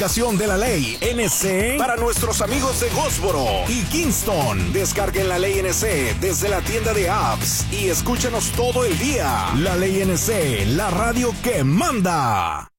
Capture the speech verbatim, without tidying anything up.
aplicación de La Ley N C para nuestros amigos de Goldsboro y Kingston. Descarguen La Ley N C desde la tienda de apps y escúchanos todo el día. La Ley N C, la radio que manda.